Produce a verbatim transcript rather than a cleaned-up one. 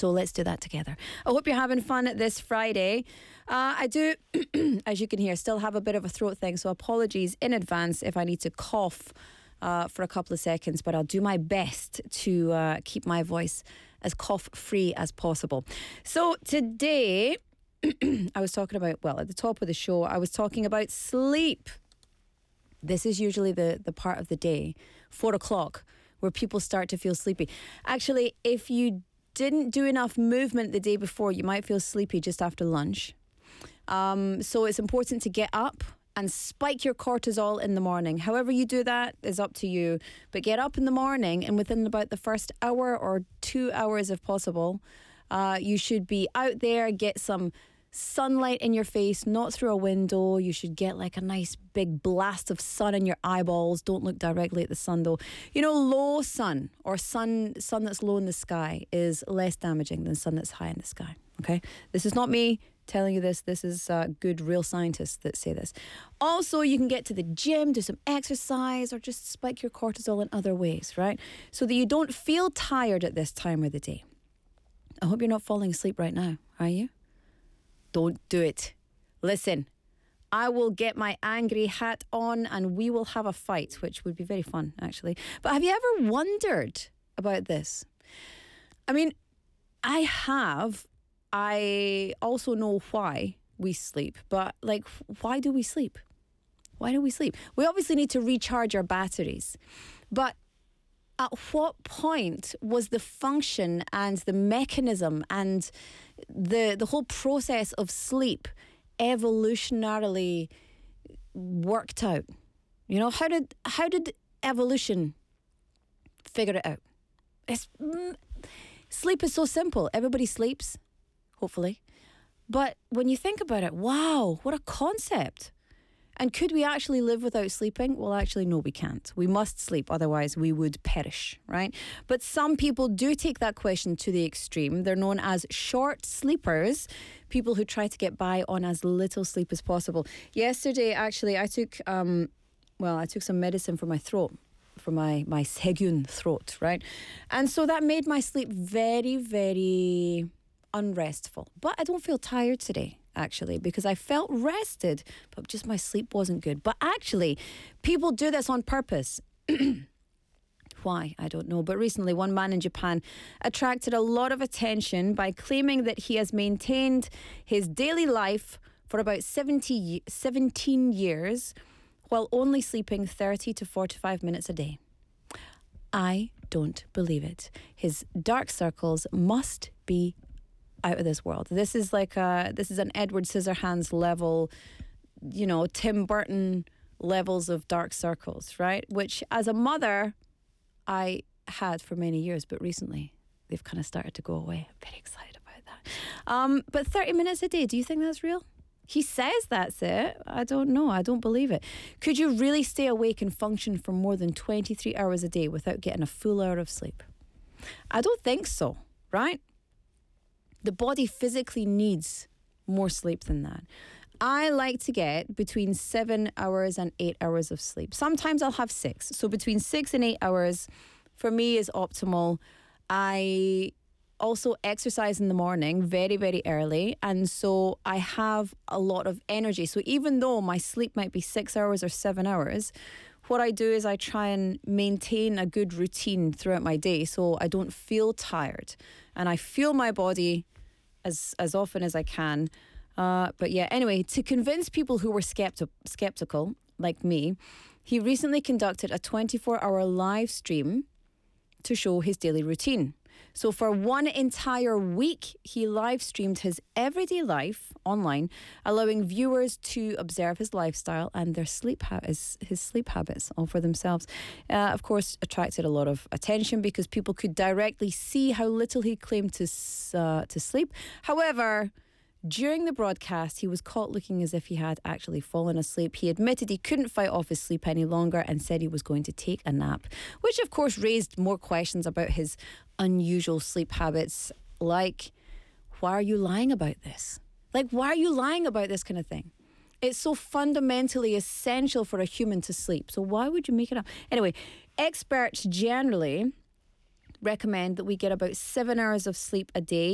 So let's do that together. I hope you're having fun this Friday. Uh, I do, as you can hear, still have a bit of a throat thing, so apologies in advance if I need to cough uh, for a couple of seconds, but I'll do my best to uh, keep my voice as cough-free as possible. So today, I was talking about, well, at the top of the show, I was talking about sleep. This is usually the, the part of the day, four o'clock, where people start to feel sleepy. Actually, if you didn't do enough movement the day before, you might feel sleepy just after lunch. Um, so it's important to get up and spike your cortisol in the morning. However you do that is up to you. But get up in the morning, and within about the first hour or two hours if possible, uh, you should be out there, get some sunlight in your face, not through a window. You should get like a nice big blast of sun in your eyeballs. Don't look directly at the sun though. You know, low sun or sun sun that's low in the sky is less damaging than sun that's high in the sky. Okay, this is not me telling you this. This is uh, good real scientists that say this. Also, you can get to the gym, do some exercise, or just spike your cortisol in other ways, right? So that you don't feel tired at this time of the day. I hope you're not falling asleep right now, are you? Don't do it. Listen, I will get my angry hat on and we will have a fight, which would be very fun, actually. But have you ever wondered about this? I mean, I have. I also know why we sleep, but like, why do we sleep? Why do we sleep? We obviously need to recharge our batteries, but at what point was the function and the mechanism and the the whole process of sleep evolutionarily worked out? You know, how did how did evolution figure it out? It's, mm, sleep is so simple. Everybody sleeps, hopefully. But when you think about it, wow, what a concept. And could we actually live without sleeping? Well, actually, no, we can't. We must sleep, otherwise we would perish, right? But some people do take that question to the extreme. They're known as short sleepers, people who try to get by on as little sleep as possible. Yesterday, actually, I took, um, well, I took some medicine for my throat, for my, my Segun throat, right? And so that made my sleep very, very unrestful. But I don't feel tired today, actually, because I felt rested, but just my sleep wasn't good. But actually, people do this on purpose. Why? I don't know. But recently, one man in Japan attracted a lot of attention by claiming that he has maintained his daily life for about seventy, seventeen years while only sleeping thirty to forty-five minutes a day. I don't believe it. His dark circles must be out of this world. This is like a, this is an Edward Scissorhands level, you know, Tim Burton levels of dark circles, right? Which as a mother, I had for many years, but recently they've kind of started to go away. I'm very excited about that. Um, but thirty minutes a day, do you think that's real? He says that's it. I don't know. I don't believe it. Could you really stay awake and function for more than twenty-three hours a day without getting a full hour of sleep? I don't think so, right? The body physically needs more sleep than that. I like to get between seven hours and eight hours of sleep. Sometimes I'll have six. So between six and eight hours for me is optimal. I also exercise in the morning very, very early. And so I have a lot of energy. So even though my sleep might be six hours or seven hours, what I do is I try and maintain a good routine throughout my day so I don't feel tired. And I feel my body as as often as I can. Uh, but yeah, anyway, to convince people who were skepti- skeptical, like me, he recently conducted a twenty-four hour live stream to show his daily routine. So for one entire week, he live streamed his everyday life online, allowing viewers to observe his lifestyle and their sleep ha- his, his sleep habits all for themselves. Uh, of course, attracted a lot of attention because people could directly see how little he claimed to uh, to sleep. However, during the broadcast, he was caught looking as if he had actually fallen asleep. He admitted he couldn't fight off his sleep any longer and said he was going to take a nap, which of course raised more questions about his unusual sleep habits, like, why are you lying about this? Like, why are you lying about this kind of thing? It's so fundamentally essential for a human to sleep. So why would you make it up? Anyway, experts generally recommend that we get about seven hours of sleep a day.